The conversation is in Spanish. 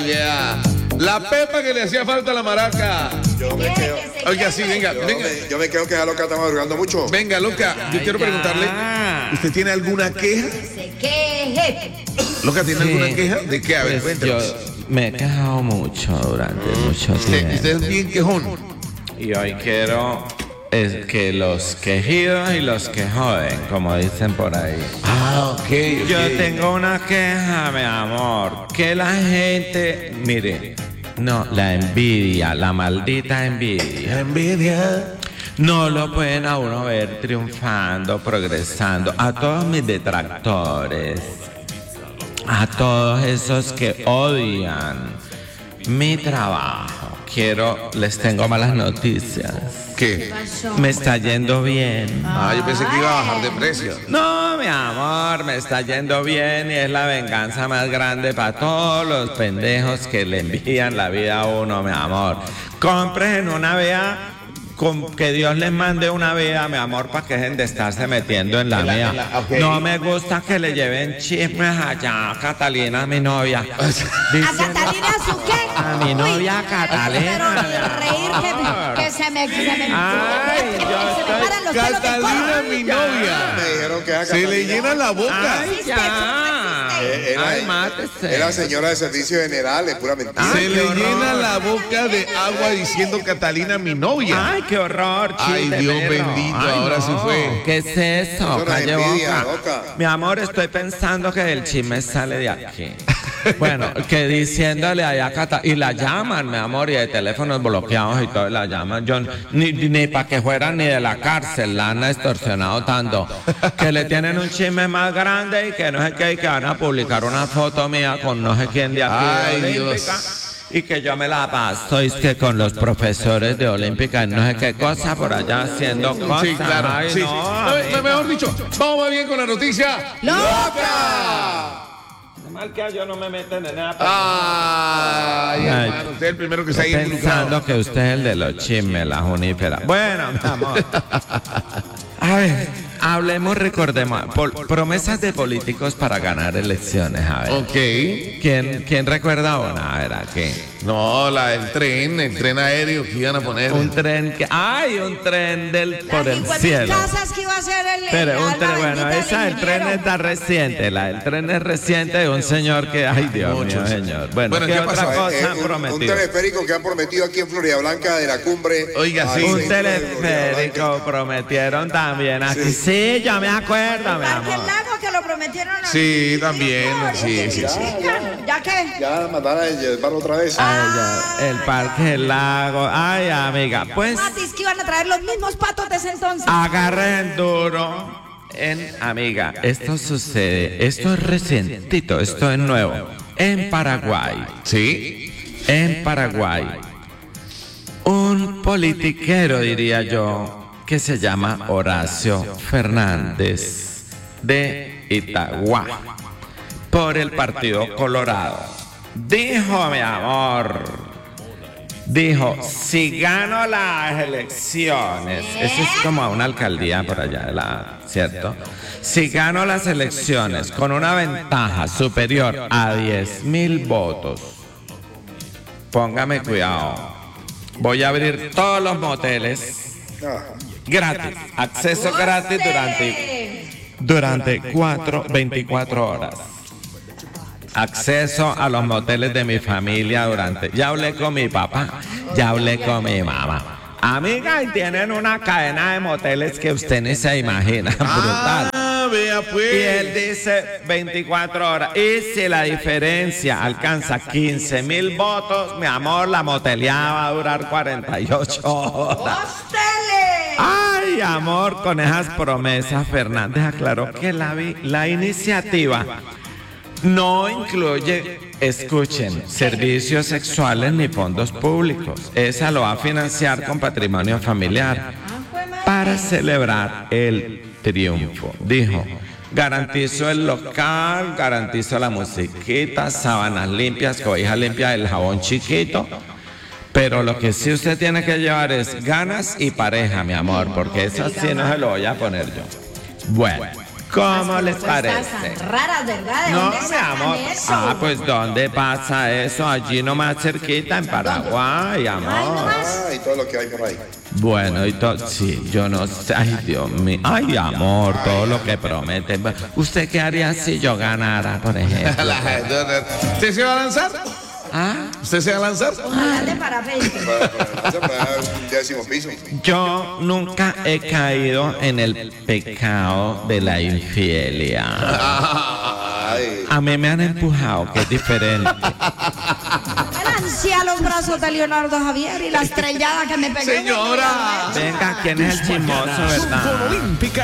yeah. La pepa que le hacía falta a la maraca. Yo me quedo. Oiga, sí, venga. Yo me quedo que la loca está madrugando mucho. Venga, loca, yo quiero preguntarle, ¿usted tiene alguna queja? Loca, ¿tiene alguna queja? ¿De qué? A ver, Pues cuéntanos. yo me he quejado mucho durante mucho tiempo. Usted es bien quejón. Y hoy quiero que los quejidos y los que joden, como dicen por ahí. Ok. Yo tengo una queja, mi amor. Que la gente, mire, no, la envidia, la maldita envidia. Envidia. No lo pueden a uno ver triunfando, progresando. A todos mis detractores, a todos esos que odian mi trabajo, les tengo malas noticias. ¿Qué? Me está yendo bien. Yo pensé que iba a bajar de precio. No, mi amor, me está yendo bien y es la venganza más grande para todos los pendejos que le envían la vida a uno, mi amor. Compren una vea, que Dios les mande una vea, mi amor, para que dejen de estarse metiendo en la mía. Okay. No me gusta que le lleven chismes allá a Catalina, mi novia. ¿A Catalina su qué? A mi novia Catalina. Pero reír que se me Ay, yo paran los pelos del Catalina, cuerpo. mi novia. Me dijeron que era Se le Catalina. llena la boca. Ay, ya. Ay, mátese. Era señora de servicio general, es pura mentira. Se Ay, le qué horror. llena la boca de agua diciendo Catalina, mi novia. Ay, qué horror, Ay, chiste, Dios perro. bendito, Ay, ahora no. sí fue. ¿Qué es eso? Eso no es Calle envidia, boca. loca. Mi amor, estoy pensando que el chisme sale de aquí. Bueno, que diciéndole allá a Cata, y la llaman, mi amor, y hay teléfonos bloqueados y todo, y la llaman. Yo ni para que fueran ni de la cárcel la han extorsionado tanto. Que le tienen un chisme más grande y que no sé qué, y que van a publicar una foto mía con no sé quién de aquí. Ay, de Dios. Olímpica, y que yo me la paso, es que con los profesores de Olímpica, y no sé qué cosa por allá haciendo cosas. Sí, claro. Ay, Sí, no, sí. amiga. Mejor dicho, vamos más bien con la noticia. ¡Loca! Mal que yo no me meten en nada. Ay, hermano, usted es el primero que está ahí Estoy involucrado. pensando que usted es el de los chismes, la Junípera. Bueno, mi amor. A ver, hablemos, recordemos. Promesas de políticos para ganar elecciones. A ver. Ok. ¿Quién recuerda una? A ver, aquí. No, el tren aéreo que iban a poner. Un tren que. ¡Ay! Un tren por el cielo. casas que iba a ser el Pero un alma tren, bueno, bendita del esa, el tren ingeniero. está reciente. El tren es reciente de un señor que. ¡Ay, Dios mío, señor! Bueno, ¿qué ¿qué otra pasó? cosa han Un prometido? teleférico que han prometido aquí en Florida Blanca de la cumbre. Oiga, sí. al Un centro de Florida teleférico Blanca. prometieron también aquí. Sí, yo me acuerdo, mi Parque amor. El Lago que lo prometieron a Sí, también. Sí. ¿Ya qué? Ya mandaron a llevarlo otra vez. Ay, ya, el Parque del Lago. Ay, amiga, pues Matis, que iban a traer los mismos patos de ese entonces. agarren duro. Amiga, esto sucede, esto es recientito, esto es nuevo. En Paraguay. Sí. En Paraguay, un politiquero, diría yo, que se llama Horacio Fernández de Itagua, por el Partido Colorado. Dijo, mi amor, si gano las elecciones, eso es como una alcaldía por allá, ¿cierto? Si gano las elecciones con una ventaja superior a 10.000 votos, póngame cuidado. Voy a abrir todos los moteles gratis, acceso gratis durante 24 horas. Acceso a los moteles de mi familia ya hablé con mi papá, ya hablé con mi mamá. Amiga, y tienen una cadena de moteles que usted ni se imagina, brutal. Vea pues. Y él dice 24 horas. Y si la diferencia alcanza 15.000 votos, mi amor, la moteleada va a durar 48 horas. ¡Hóstele! Ay, amor, con esas promesas, Fernández aclaró que la iniciativa no incluye, escuchen, servicios sexuales ni fondos públicos. Esa lo va a financiar con patrimonio familiar para celebrar el triunfo. Dijo, garantizo el local, garantizo la musiquita, sábanas limpias, cobijas limpias, el jabón chiquito. Pero lo que sí usted tiene que llevar es ganas y pareja, mi amor, porque eso sí no se lo voy a poner yo. Bueno, ¿Cómo les Cosas parece? tan raras, ¿verdad? ¿De No, dónde mi sacan amor. eso? Ah, pues ¿dónde pasa eso? Allí nomás cerquita, en Paraguay, Ay, amor. nomás. Ah, y todo lo que hay por ahí. Bueno, y todo, sí, yo no sé, ay Dios mío, ay amor, todo lo que promete. ¿Usted qué haría si yo ganara, por ejemplo? ¿Usted se va a lanzar? ¿Ah? ¿Usted se va a lanzar? Ojalá de parapente. Para un 10º piso. Yo nunca he caído en el pecado de la infidelidad. Ay, A mí me han empujado, que es diferente. Lancé a los brazos de Leonardo Javier y la estrellada que me pegué. Señora. Venga, ¿quién es el chismoso, verdad? Olímpica.